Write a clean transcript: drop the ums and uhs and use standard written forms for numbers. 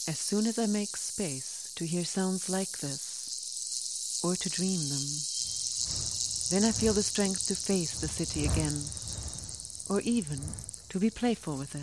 As soon as I make space to hear sounds like this, or to dream them, then I feel the strength to face the city again, or even to be playful with it.